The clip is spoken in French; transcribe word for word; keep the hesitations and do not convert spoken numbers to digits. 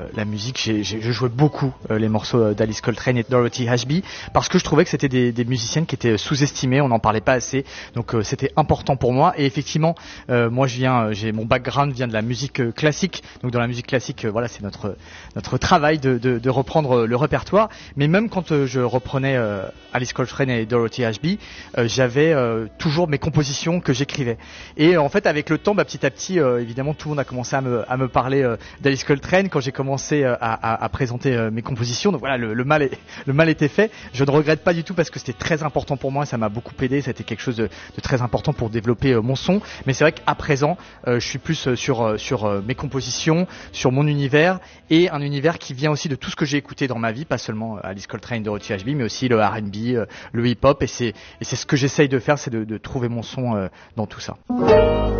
la musique, j'ai, j'ai, je jouais beaucoup euh, les morceaux d'Alice Coltrane et de Dorothy Ashby parce que je trouvais que c'était des, des musiciennes qui étaient sous-estimées, on n'en parlait pas assez, donc euh, c'était important pour moi. Et effectivement, euh, moi je viens, j'ai mon background vient de la musique euh, classique, donc dans la musique classique, euh, voilà, c'est notre notre travail de, de, de reprendre le répertoire. Mais même quand euh, je reprenais euh, Alice Coltrane et Dorothy Ashby, euh, j'avais euh, toujours mes compositions que j'écrivais. Et euh, en fait, avec le temps, bah, petit à petit, euh, évidemment, tout le monde a commencé à me, à me parler euh, d'Alice Coltrane quand j'ai commencé euh, à, à, à présenter euh, mes compositions. Donc voilà, le, le mal est, le mal était fait. Je ne regrette pas du tout parce que c'était très important pour moi, ça m'a beaucoup aidé, ça a été quelque chose de, de très important pour développer euh, mon son. Mais c'est vrai qu'à présent, euh, je suis plus sur euh, sur euh, mes compositions, sur mon univers et un univers qui vient aussi de tout ce que j'ai écouté dans ma vie, pas seulement euh, Alice Coltrane, Dorothy Ashby, mais aussi le R and B, euh, le hip-hop. Et c'est et c'est ce que j'essaye de faire, c'est de, de trouver mon son euh, dans tout ça.